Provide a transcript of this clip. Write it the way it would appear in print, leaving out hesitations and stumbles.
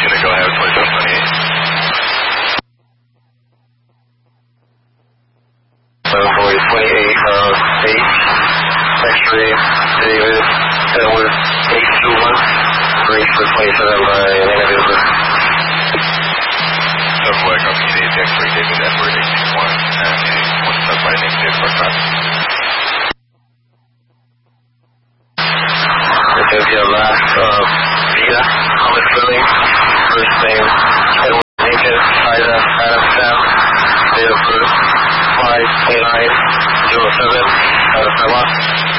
unit, go ahead, 2728. Boy 28, H, X-ray, David, Edward, 821, reach for 27 by Individual. Subway, copy, X-ray, David, Edward, 821, and 27 by Individual, correct? This is your last, Vita, Thomas Willing, first name, Edward Jenkins, Ida, Adam Sam, date of birth, 52907, Sama.